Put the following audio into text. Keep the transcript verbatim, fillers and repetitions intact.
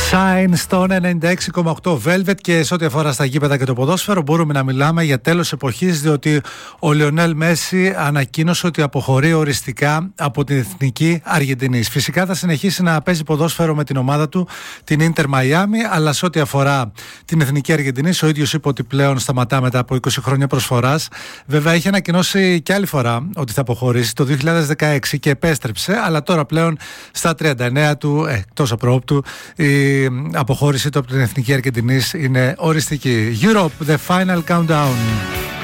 Shine στο ενενήντα έξι κόμμα οκτώ Velvet. Και σε ό,τι αφορά στα γήπεδα και το ποδόσφαιρο, μπορούμε να μιλάμε για τέλος εποχής, διότι ο Λιονέλ Μέση ανακοίνωσε ότι αποχωρεί οριστικά από την εθνική Αργεντινής. Φυσικά θα συνεχίσει να παίζει ποδόσφαιρο με την ομάδα του, την Ίντερ Μαϊάμι, αλλά σε ό,τι αφορά την εθνική Αργεντινής, ο ίδιος είπε ότι πλέον σταματά μετά από είκοσι χρόνια προσφοράς. Βέβαια, είχε ανακοινώσει και άλλη φορά ότι θα αποχωρήσει το δύο χιλιάδες δεκαέξι και επέστρεψε, αλλά τώρα πλέον στα τριάντα εννέα του, εκτός απρόπτου, η αποχώρησή του από την εθνική Αργεντινής είναι οριστική. Europe, the final countdown.